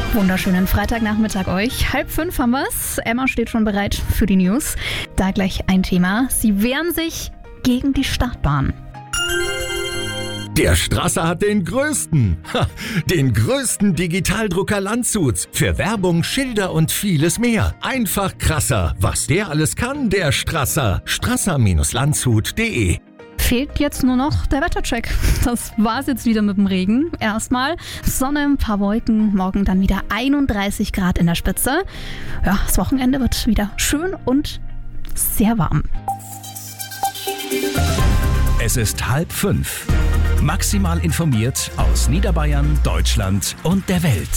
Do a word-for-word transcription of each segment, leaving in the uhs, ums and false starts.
Wunderschönen Freitagnachmittag euch. Halb fünf haben wir's. Emma steht schon bereit für die News. Da gleich ein Thema. Sie wehren sich gegen die Startbahn. Der Strasser hat den größten, ha, den größten Digitaldrucker Landshuts. Für Werbung, Schilder und vieles mehr. Einfach krasser. Was der alles kann, der Strasser. strasser Landshut punkt de. Fehlt jetzt nur noch der Wettercheck. Das war's jetzt wieder mit dem Regen. Erstmal Sonne, ein paar Wolken, morgen dann wieder einunddreißig Grad in der Spitze. Ja, das Wochenende wird wieder schön und sehr warm. Es ist halb fünf. Maximal informiert aus Niederbayern, Deutschland und der Welt.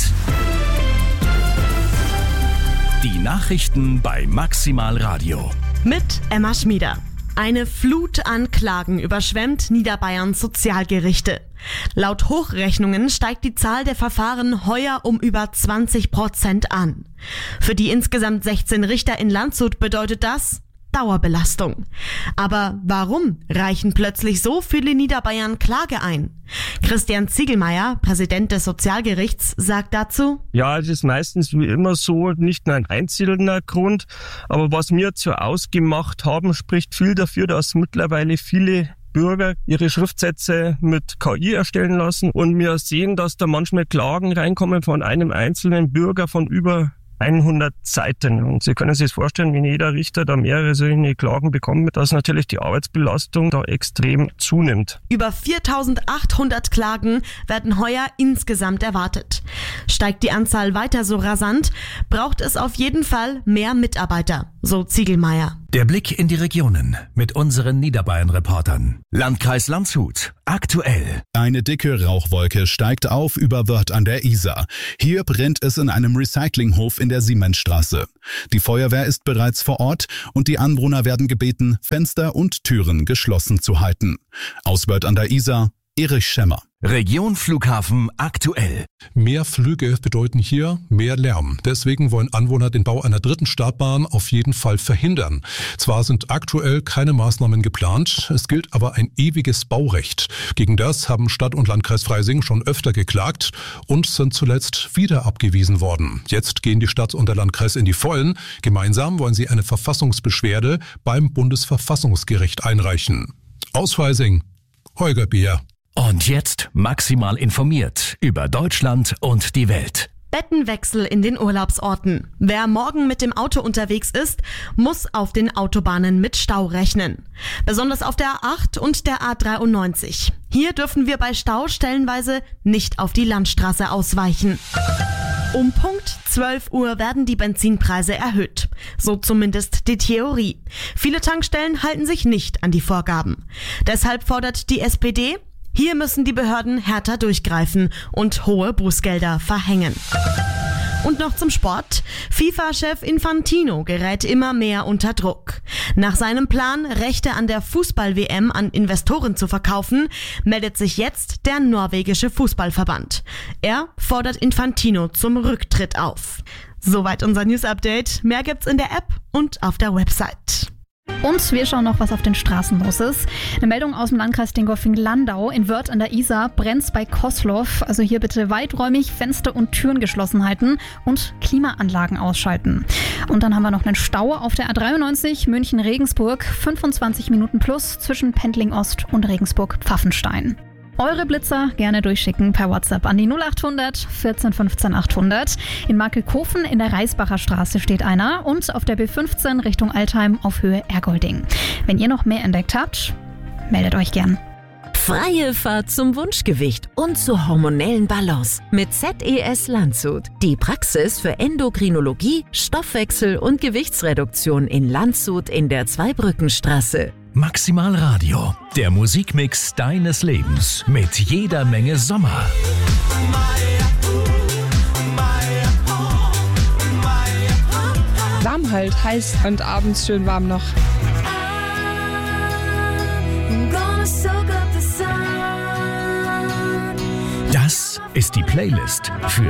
Die Nachrichten bei Maximal Radio. Mit Emma Schmieder. Eine Flut an Klagen überschwemmt Niederbayerns Sozialgerichte. Laut Hochrechnungen steigt die Zahl der Verfahren heuer um über zwanzig Prozent an. Für die insgesamt sechzehn Richter in Landshut bedeutet das Dauerbelastung. Aber warum reichen plötzlich so viele Niederbayern Klage ein? Christian Ziegelmeier, Präsident des Sozialgerichts, sagt dazu: Ja, es ist meistens wie immer so, nicht nur ein einzelner Grund, aber was wir jetzt so ausgemacht haben, spricht viel dafür, dass mittlerweile viele Bürger ihre Schriftsätze mit K I erstellen lassen und wir sehen, dass da manchmal Klagen reinkommen von einem einzelnen Bürger von über hundert Seiten. Und Sie können sich das vorstellen, wenn jeder Richter da mehrere solche Klagen bekommt, dass natürlich die Arbeitsbelastung da extrem zunimmt. Über viertausendachthundert Klagen werden heuer insgesamt erwartet. Steigt die Anzahl weiter so rasant, braucht es auf jeden Fall mehr Mitarbeiter, so Ziegelmeier. Der Blick in die Regionen mit unseren Niederbayern-Reportern. Landkreis Landshut. Aktuell. Eine dicke Rauchwolke steigt auf über Wörth an der Isar. Hier brennt es in einem Recyclinghof in der Siemensstraße. Die Feuerwehr ist bereits vor Ort und die Anwohner werden gebeten, Fenster und Türen geschlossen zu halten. Aus Wörth an der Isar, Erich Schemmer. Region Flughafen aktuell. Mehr Flüge bedeuten hier mehr Lärm. Deswegen wollen Anwohner den Bau einer dritten Startbahn auf jeden Fall verhindern. Zwar sind aktuell keine Maßnahmen geplant, es gilt aber ein ewiges Baurecht. Gegen das haben Stadt und Landkreis Freising schon öfter geklagt und sind zuletzt wieder abgewiesen worden. Jetzt gehen die Stadt und der Landkreis in die Vollen. Gemeinsam wollen sie eine Verfassungsbeschwerde beim Bundesverfassungsgericht einreichen. Aus Freising, Holger Beer. Und jetzt maximal informiert über Deutschland und die Welt. Bettenwechsel in den Urlaubsorten. Wer morgen mit dem Auto unterwegs ist, muss auf den Autobahnen mit Stau rechnen. Besonders auf der A acht und der A dreiundneunzig. Hier dürfen wir bei Stau stellenweise nicht auf die Landstraße ausweichen. Um Punkt zwölf Uhr werden die Benzinpreise erhöht. So zumindest die Theorie. Viele Tankstellen halten sich nicht an die Vorgaben. Deshalb fordert die S P D, hier müssen die Behörden härter durchgreifen und hohe Bußgelder verhängen. Und noch zum Sport. FIFA-Chef Infantino gerät immer mehr unter Druck. Nach seinem Plan, Rechte an der Fußball-W M an Investoren zu verkaufen, meldet sich jetzt der norwegische Fußballverband. Er fordert Infantino zum Rücktritt auf. Soweit unser News-Update. Mehr gibt's in der App und auf der Website. Und wir schauen noch, was auf den Straßen los ist. Eine Meldung aus dem Landkreis Dingolfing-Landau. In Wörth an der Isar brennt's bei Koslow. Also hier bitte weiträumig Fenster und Türen geschlossen halten und Klimaanlagen ausschalten. Und dann haben wir noch einen Stau auf der A dreiundneunzig München-Regensburg. fünfundzwanzig Minuten plus zwischen Pendling Ost und Regensburg-Pfaffenstein. Eure Blitzer gerne durchschicken per WhatsApp an die null acht hundert vierzehn fünfzehn achthundert. In Markelkofen in der Reisbacher Straße steht einer und auf der B fünfzehn Richtung Altheim auf Höhe Ergolding. Wenn ihr noch mehr entdeckt habt, meldet euch gern. Freie Fahrt zum Wunschgewicht und zur hormonellen Balance mit Z E S Landshut. Die Praxis für Endokrinologie, Stoffwechsel und Gewichtsreduktion in Landshut in der Zweibrückenstraße. Maximal Radio, der Musikmix deines Lebens mit jeder Menge Sommer. Warm halt, heiß und abends schön warm noch. Das ist die Playlist für